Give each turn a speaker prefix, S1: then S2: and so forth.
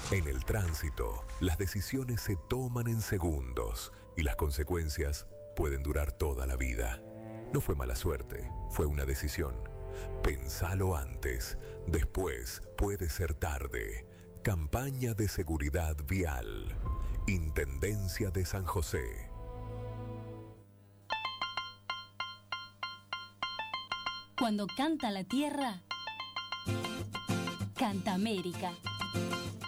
S1: En el tránsito, las decisiones se toman en segundos y las consecuencias pueden durar toda la vida. No fue mala suerte, fue una decisión. Pensalo antes, después puede ser tarde. Campaña de seguridad vial. Intendencia de San José.
S2: Cuando canta la tierra, canta América.